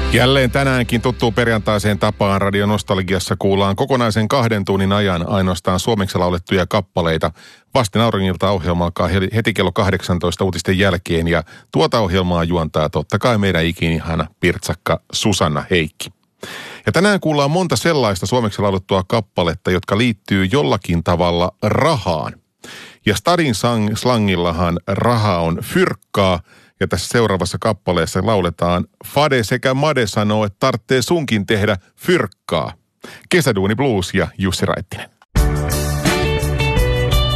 Jälleen tänäänkin tuttuun perjantaiseen tapaan Radio Nostalgiassa kuullaan kokonaisen 2 tunnin ajan ainoastaan suomeksi laulettuja kappaleita. Vasten auringilta ohjelma alkaa heti kello 18 uutisten jälkeen ja tuota ohjelmaa juontaa totta kai meidän ikinihana pirtsakka Susanna Heikki. Ja tänään kuullaan monta sellaista suomeksi laulettua kappaletta, jotka liittyy jollakin tavalla rahaan. Ja stadin slangillahan raha on fyrkkaa. Ja tässä seuraavassa kappaleessa lauletaan Fade sekä Made sanoo, että tarvitsee sunkin tehdä fyrkkaa. Kesäduuni blues ja Jussi Raittinen.